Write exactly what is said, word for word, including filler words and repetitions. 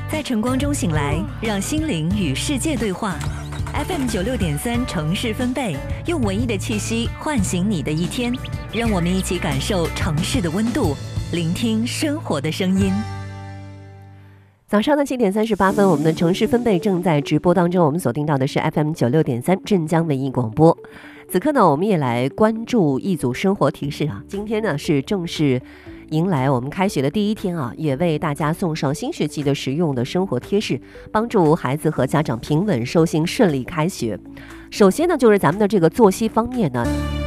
在晨光中醒来，让心灵与世界对话。F M 九六点三城市分贝，用文艺的气息唤醒你的一天。让我们一起感受城市的温度，聆听生活的声音。 早上的七点三十八分，我们的城市分贝正在直播当中。我们锁定到的是 F M 九六点三镇江文艺广播。此刻呢，我们也来关注一组生活提示啊。今天呢是正式迎来我们开学的第一天啊，也为大家送上新学期的实用的生活贴士，帮助孩子和家长平稳收心，顺利开学。首先呢，就是咱们的这个作息方面呢，